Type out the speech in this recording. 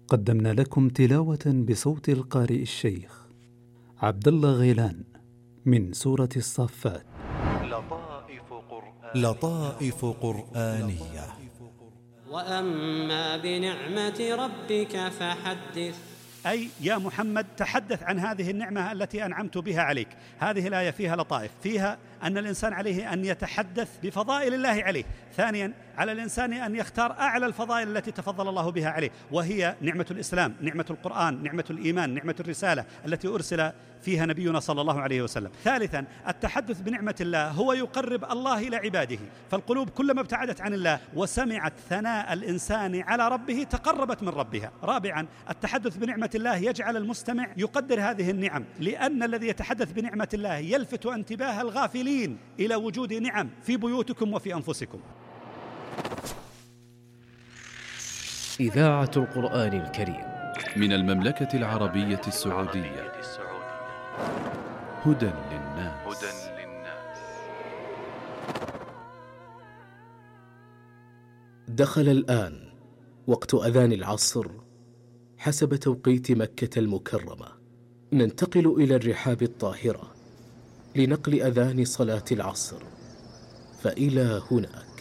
قدمنا لكم تلاوة بصوت القارئ الشيخ عبد الله غيلان من سورة الصافات. لطائف قرآنية. وأما بنعمة ربك فحدث. أي يا محمد تحدث عن هذه النعمة التي أنعمت بها عليك. هذه الآية فيها لطائف، فيها أن الإنسان عليه أن يتحدث بفضائل الله عليه. ثانيا، على الإنسان أن يختار أعلى الفضائل التي تفضل الله بها عليه، وهي نعمة الإسلام، نعمة القرآن، نعمة الإيمان، نعمة الرسالة التي أرسل فيها نبينا صلى الله عليه وسلم. ثالثا، التحدث بنعمة الله هو يقرب الله إلى عباده، فالقلوب كلما ابتعدت عن الله وسمعت ثناء الإنسان على ربه تقربت من ربها. رابعا، التحدث بنعمة الله يجعل المستمع يقدر هذه النعم، لأن الذي يتحدث بنعمة الله يلفت انتباه الغافلين إلى وجود نعم في بيوتكم وفي أنفسكم. إذاعة القرآن الكريم من المملكة العربية السعودية. هدى للناس. دخل الآن وقت أذان العصر حسب توقيت مكة المكرمة. ننتقل إلى الرحاب الطاهرة لنقل أذان صلاة العصر، فإلى هناك.